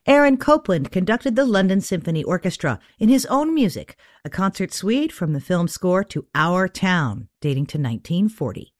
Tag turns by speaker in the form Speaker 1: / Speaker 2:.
Speaker 1: Aaron Copland conducted the London Symphony Orchestra in his own music, a concert suite from the film score to Our Town, dating to 1940.